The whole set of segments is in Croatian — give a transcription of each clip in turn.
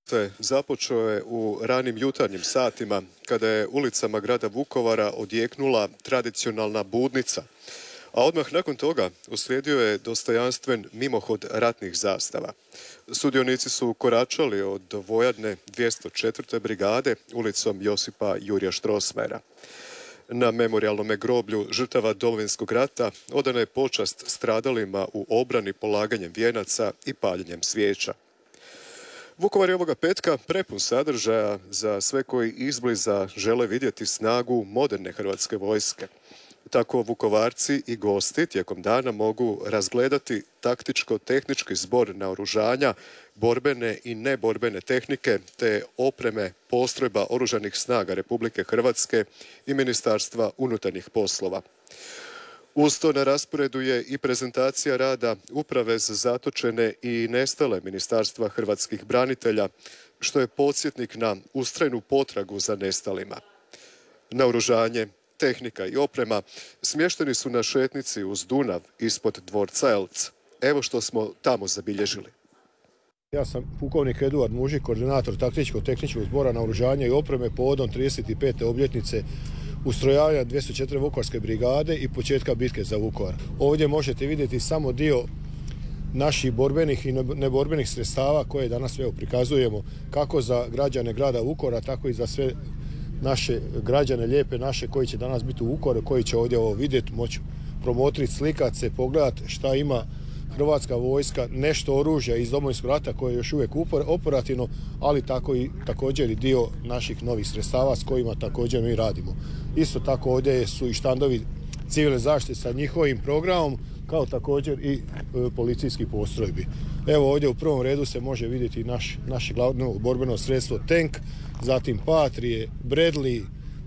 započeo je u ranim jutarnjim satima kada je ulicama grada Vukovara odjeknula tradicionalna budnica, a odmah nakon toga uslijedio je dostojanstven mimohod ratnih zastava. Sudionici su koračali od vojarne 204. brigade ulicom Josipa Jurja Strossmayera. Na memorijalnom groblju žrtava Domovinskog rata odana je počast stradalima u obrani polaganjem vijenaca i paljenjem svijeća. Vukovar je ovoga petka prepun sadržaja za sve koji izbliza žele vidjeti snagu moderne hrvatske vojske. Tako Vukovarci i gosti tijekom dana mogu razgledati taktičko-tehnički zbor naoružanja, borbene i neborbene tehnike te opreme postrojba Oružanih snaga Republike Hrvatske i Ministarstva unutarnjih poslova. Uz to na rasporedu je i prezentacija rada Uprave za zatočene i nestale Ministarstva hrvatskih branitelja, što je podsjetnik na ustrajnu potragu za nestalima. Naoružanje, tehnika i oprema smješteni su na šetnici uz Dunav ispod dvorca Eltz. Evo što smo tamo zabilježili. Ja sam pukovnik Eduard Mužik, koordinator taktičko-tehničkog zbora naoružanja i opreme povodom 35. obljetnice ustrojavanja 204. Vukovarske brigade i početka bitke za Vukovar. Ovdje možete vidjeti samo dio naših borbenih i neborbenih sredstava koje danas prikazujemo kako za građane grada Vukovara, tako i za sve naše građane lijepe naše koji će danas biti u Vukovaru, koji će ovdje ovo vidjeti, moći promotriti, slikat se, pogledati šta ima Hrvatska vojska, nešto oružja iz Domovinskog rata koje je još uvijek operativno, ali također i dio naših novih sredstava s kojima također mi radimo. Isto tako ovdje su i štandovi civilne zaštite sa njihovim programom, kao također i policijski postrojbi. Evo ovdje u prvom redu se može vidjeti naše glavno borbeno sredstvo tank, zatim Patrije, Bradley,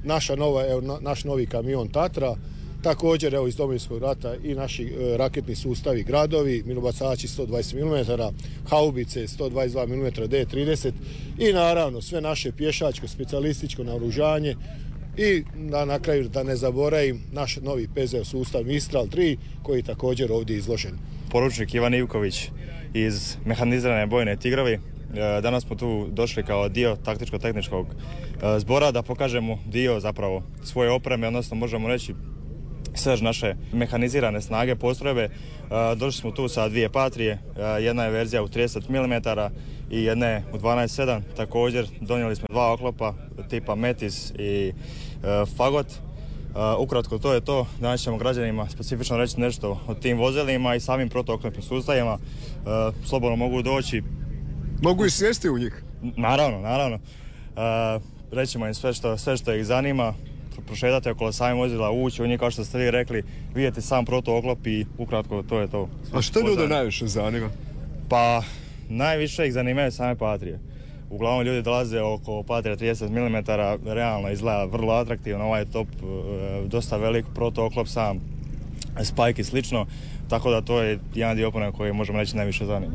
naš novi kamion Tatra, također iz Domovinskog rata i naši raketni sustavi Gradovi, minobacači 120 mm, haubice 122 mm D30 i naravno sve naše pješačko, specijalističko naoružanje i na kraju da ne zaboravim naš novi PZO sustav Mistral 3 koji je također ovdje izložen. Poručnik Ivan Ivković iz mehanizirane bojne Tigrovi. Danas smo tu došli kao dio taktičko-tehničkog zbora da pokažemo dio zapravo svoje opreme, odnosno možemo reći srž naše mehanizirane snage postrojbe. Došli smo tu sa dvije Patrije, jedna je verzija u 30 mm i jedna je u 12.7. Također donijeli smo dva oklopa tipa Metis i Fagot. Ukratko to je to. Danas ćemo građanima specifično reći nešto o tim vozilima i samim protuoklopnim sustavima. Slobodno mogu doći. Mogu i sjesti u njih? Naravno. Rećemo im sve što ih zanima. Prošetati okolo samih vozila, ući u njih kao što ste vi rekli, vidjeti sam protuoklop i ukratko to je to. A što ljude najviše zanima? Pa najviše ih zanimaju same Patrije. Uglavnom ljudi dolaze oko Patrija 30 mm, realno izgleda vrlo atraktivno, ovaj top dosta velik protuoklop sam, Spike i slično, tako da to je jedan dio opreme koji možemo reći najviše zanima.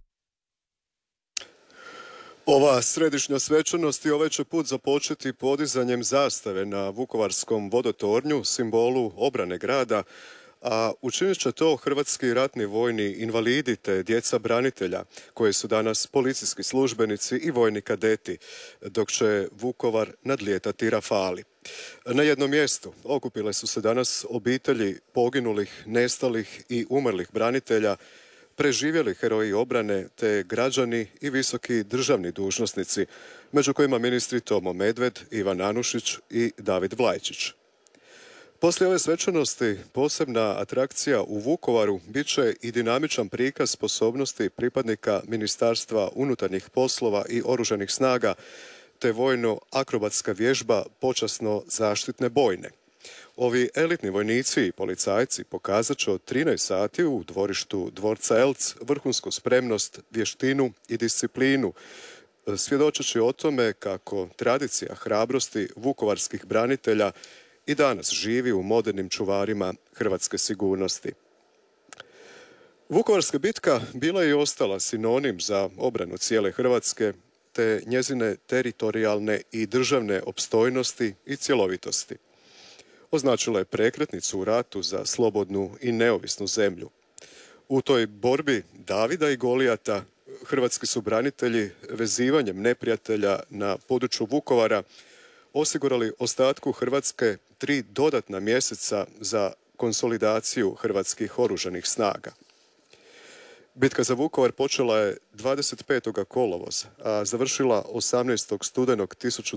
Ova središnja svečanost i ovaj će put započeti podizanjem zastave na Vukovarskom vodotornju, simbolu obrane grada, a učinit će to hrvatski ratni vojni invalidi te djeca branitelja, koji su danas policijski službenici i vojni kadeti, dok će Vukovar nadlijetati rafali. Na jednom mjestu okupile su se danas obitelji poginulih, nestalih i umrlih branitelja, preživjeli heroji obrane te građani i visoki državni dužnosnici, među kojima ministri Tomo Medved, Ivan Anušić i David Vlajčić. Poslije ove svečanosti posebna atrakcija u Vukovaru bit će i dinamičan prikaz sposobnosti pripadnika Ministarstva unutarnjih poslova i Oružanih snaga te vojno-akrobatska vježba počasno zaštitne bojne. Ovi elitni vojnici i policajci pokazat će od 13 sati u dvorištu dvorca Eltz vrhunsku spremnost, vještinu i disciplinu, svjedočeći o tome kako tradicija hrabrosti vukovarskih branitelja i danas živi u modernim čuvarima hrvatske sigurnosti. Vukovarska bitka bila je i ostala sinonim za obranu cijele Hrvatske te njezine teritorijalne i državne opstojnosti i cjelovitosti. Označila je prekretnicu u ratu za slobodnu i neovisnu zemlju. U toj borbi Davida i Golijata hrvatski su branitelji vezivanjem neprijatelja na području Vukovara osigurali ostatku Hrvatske 3 dodatna mjeseca za konsolidaciju hrvatskih oružanih snaga. Bitka za Vukovar počela je 25. kolovoza, a završila 18. studenog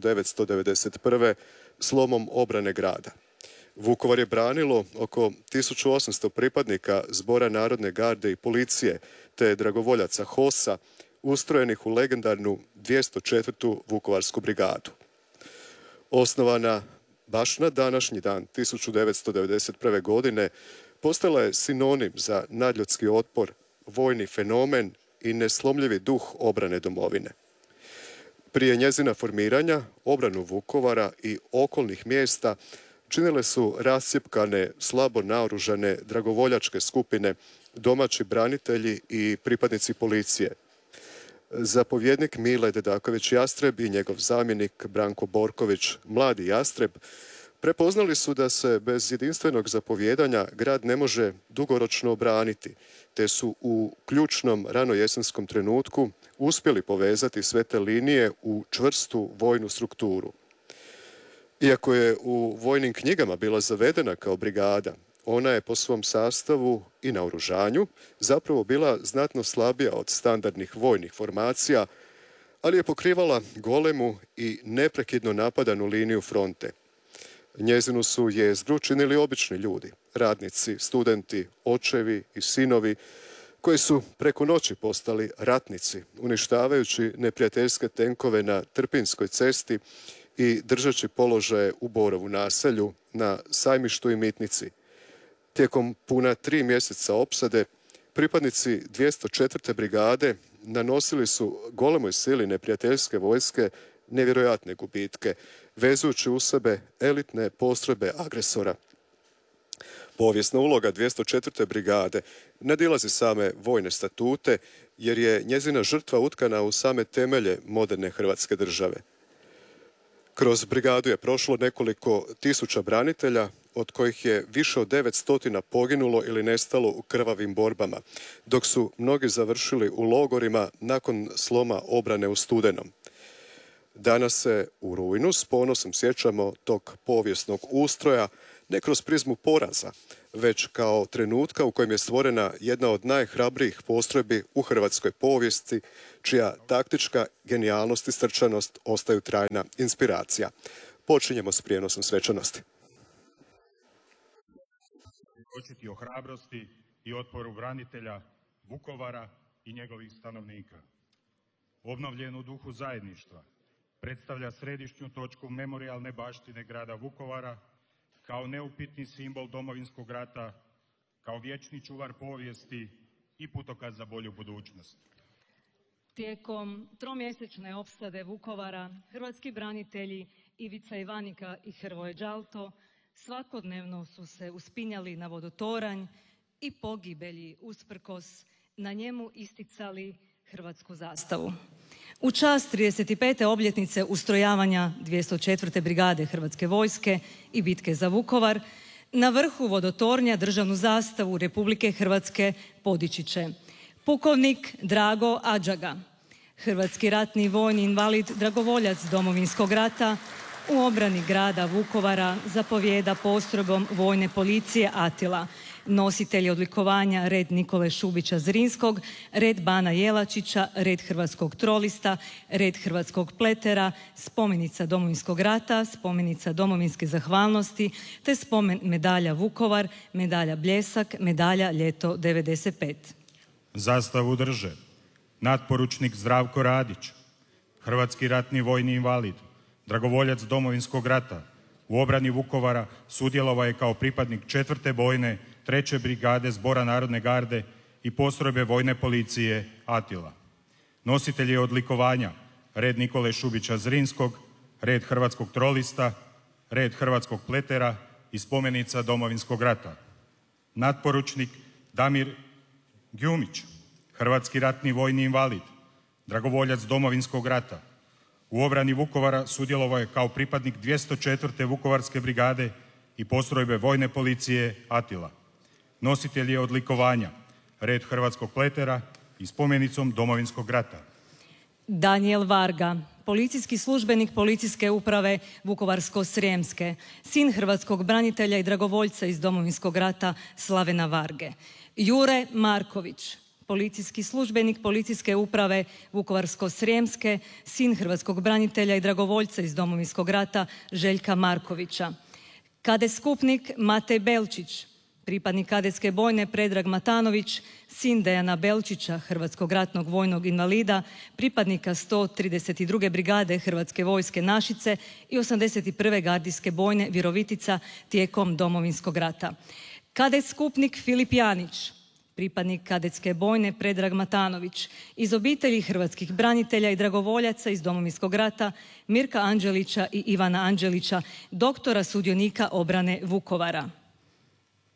1991. slomom obrane grada. Vukovar je branilo oko 1800 pripadnika Zbora narodne garde i policije te dragovoljaca HOS-a ustrojenih u legendarnu 204. Vukovarsku brigadu. Osnovana baš na današnji dan 1991. godine postala je sinonim za nadljudski otpor, vojni fenomen i neslomljivi duh obrane domovine. Prije njezina formiranja, obranu Vukovara i okolnih mjesta činile su rascjepkane, slabo naoružane dragovoljačke skupine, domaći branitelji i pripadnici policije. Zapovjednik Mile Dedaković Jastreb i njegov zamjenik Branko Borković, mladi Jastreb, prepoznali su da se bez jedinstvenog zapovijedanja grad ne može dugoročno obraniti, te su u ključnom ranojesenskom trenutku uspjeli povezati sve te linije u čvrstu vojnu strukturu. Iako je u vojnim knjigama bila zavedena kao brigada, ona je po svom sastavu i naoružanju zapravo bila znatno slabija od standardnih vojnih formacija, ali je pokrivala golemu i neprekidno napadanu liniju fronte. Njezinu su jezgru činili obični ljudi, radnici, studenti, očevi i sinovi, koji su preko noći postali ratnici, uništavajući neprijateljske tenkove na Trpinjskoj cesti i držeći položaje u Borovu naselju, na Sajmištu i Mitnici. Tijekom puna 3 mjeseca opsade, pripadnici 204. brigade nanosili su golemoj sili neprijateljske vojske nevjerojatne gubitke, vezujući u sebe elitne postrojbe agresora. Povijesna uloga 204. brigade nadilazi same vojne statute, jer je njezina žrtva utkana u same temelje moderne Hrvatske države. Kroz brigadu je prošlo nekoliko tisuća branitelja, od kojih je više od 900 poginulo ili nestalo u krvavim borbama, dok su mnogi završili u logorima nakon sloma obrane u studenom. Danas se u rujnu s ponosom sjećamo tog povijesnog ustroja, ne kroz prizmu poraza, već kao trenutka u kojem je stvorena jedna od najhrabrijih postrojbi u hrvatskoj povijesti, čija taktička genijalnost i srčanost ostaju trajna inspiracija. Počinjemo s prijenosom svečanosti. Početi o hrabrosti i otporu branitelja Vukovara i njegovih stanovnika. Obnovljen u duhu zajedništva, predstavlja središnju točku memorijalne baštine grada Vukovara kao neupitni simbol Domovinskog rata, kao vječni čuvar povijesti i putokaz za bolju budućnost. Tijekom tromjesečne opsade Vukovara, hrvatski branitelji Ivica Ivanika i Hrvoje Đalto svakodnevno su se uspinjali na vodotoranj i pogibelji usprkos na njemu isticali hrvatsku zastavu. U čast 35. obljetnice ustrojavanja 204. brigade Hrvatske vojske i bitke za Vukovar, na vrhu vodotornja državnu zastavu Republike Hrvatske podići će pukovnik Drago Adžaga, hrvatski ratni vojni invalid, dragovoljac Domovinskog rata, u obrani grada Vukovara zapovijeda postrojbom vojne policije Atila, nositelji odlikovanja red Nikole Šubića Zrinskog, red Bana Jelačića, red Hrvatskog trolista, red Hrvatskog pletera, spomenica Domovinskog rata, spomenica domovinske zahvalnosti, te spomen medalja Vukovar, medalja Bljesak, medalja Ljeto 95. Zastavu drže natporučnik Zdravko Radić, hrvatski ratni vojni invalid, dragovoljac Domovinskog rata. U obrani Vukovara sudjelovao je kao pripadnik 4. bojne 3. brigade Zbora narodne garde i postrojbe vojne policije Atila. Nositelj je odlikovanja red Nikole Šubića Zrinskog, red Hrvatskog trolista, red Hrvatskog pletera i spomenica Domovinskog rata. Natporučnik Damir Gjumić, hrvatski ratni vojni invalid, dragovoljac Domovinskog rata. U obrani Vukovara sudjelovao je kao pripadnik 204. Vukovarske brigade i postrojbe vojne policije Atila. Nositelj je odlikovanja red Hrvatskog pletera i spomenicom Domovinskog rata. Daniel Varga, policijski službenik Policijske uprave Vukovarsko-srijemske, sin hrvatskog branitelja i dragovoljca iz Domovinskog rata Slavena Varge. Jure Marković, policijski službenik Policijske uprave Vukovarsko-srijemske, sin hrvatskog branitelja i dragovoljca iz Domovinskog rata Željka Markovića. Kades skupnik Matej Belčić, pripadnik kadetske bojne Predrag Matanović, sin Dejana Belčića, hrvatskog ratnog vojnog invalida, pripadnika 132. brigade Hrvatske vojske Našice i 81. gardijske bojne Virovitica tijekom Domovinskog rata. Kadet skupnik Filip Janić, pripadnik kadetske bojne Predrag Matanović, iz obitelji hrvatskih branitelja i dragovoljaca iz Domovinskog rata Mirka Anđelića i Ivana Anđelića, doktora sudionika obrane Vukovara.